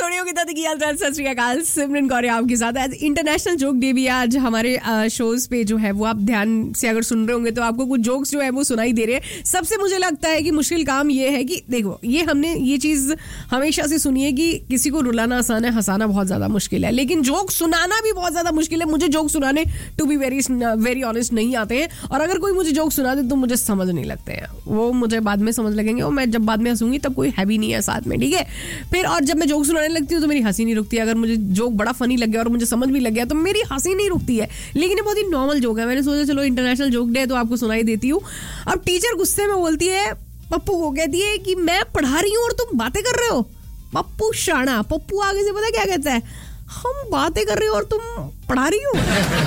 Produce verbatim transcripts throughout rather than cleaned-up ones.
सोनियो की दादी की हाल सत श्री अकाल, सिमरन कौर आपके साथ। आज इंटरनेशनल जोक डे भी है आज हमारे शोज पे जो है वो आप ध्यान से अगर सुन रहे होंगे तो आपको कुछ जोक्स जो है वो सुनाई दे रहे हैं। सबसे मुझे लगता है कि मुश्किल काम ये है कि देखो, ये हमने ये चीज हमेशा से सुनी है कि किसी को रुलाना आसान है, हंसाना बहुत ज्यादा मुश्किल है, लेकिन जोक सुनाना भी बहुत ज्यादा मुश्किल है। मुझे जोक सुनाने to be very very honest नहीं आते हैं, और अगर कोई मुझे जोक सुना दे तो मुझे समझ नहीं लगते हैं, वो मुझे बाद में समझ लगेंगे, और मैं जब बाद में हंसूंगी तब कोई है भी नहीं है साथ में, ठीक है। फिर और जब मैं जोक सुनाने लगती हूँ तो मेरी हंसी नहीं रुकती है। अगर मुझे जोक बड़ा फनी लग गया और मुझे समझ भी लग गया तो मेरी हंसी नहीं रुकती है, लेकिन ये बहुत ही नॉर्मल जोक है। मैंने सोचा चलो इंटरनेशनल जोक डे तो आपको सुनाई देती हूँ। अब टीचर गुस्से में बोलती है पप्पू को, कहती है कि मैं पढ़ा रही हूँ और तुम बातें कर रहे हो। पप्पू शाना, पप्पू आगे से पता क्या कहता है, हम बातें कर रहे हो और तुम पढ़ा रही हो।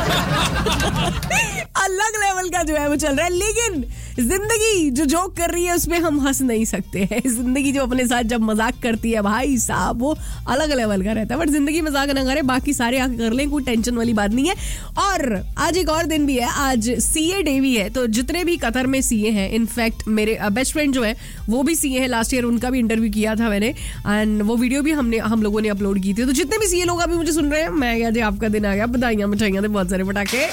अलग लेवल का जो है वो चल रहा है, लेकिन जिंदगी जो जोक कर रही है उसमें हम हंस नहीं सकते हैं। जिंदगी जो अपने साथ जब मजाक करती है भाई साहब, वो अलग लेवल का रहता है। बट जिंदगी मजाक ना करे, बाकी सारे आके कर लें, कोई टेंशन वाली बात नहीं है। और आज एक और दिन भी है, आज सीए डे भी है। तो जितने भी कतर में सीए हैं, इनफैक्ट मेरे बेस्ट फ्रेंड जो है वो भी सीए हैं, लास्ट ईयर उनका भी इंटरव्यू किया था मैंने, एंड वो वीडियो भी हमने हम लोगों ने अपलोड की थी। तो जितने भी सीए लोग अभी मुझे सुन रहे हैं, मैं कहते आपका दिन आ गया, बधाइयां मिठाइयां थे, बहुत सारे पटाखे।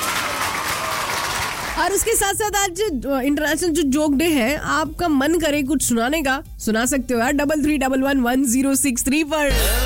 और उसके साथ साथ आज इंटरनेशनल जो जोक डे है, आपका मन करे कुछ सुनाने का, सुना सकते हो यार, double three double one one zero six three पर।